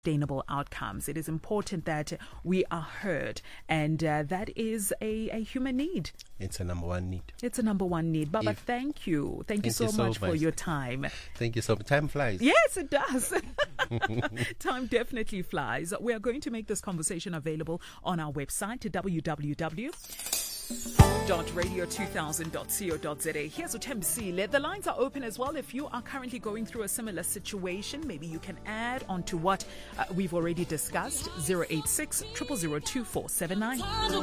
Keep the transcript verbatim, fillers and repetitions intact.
sustainable outcomes. It is important that we are heard, and uh, that is a, a human need. It's a number one need. It's a number one need. Baba, If, thank you. Thank, thank you so, you so much, much for your time. Thank you so much. Time flies. Yes, it does. Time definitely flies. We are going to make this conversation available on our website, w w w dot radio two thousand dot co dot za. Here's Utembisile. The lines are open as well. If you are currently going through a similar situation, maybe you can add on to what uh, we've already discussed. zero eight six, zero zero zero two four seven nine.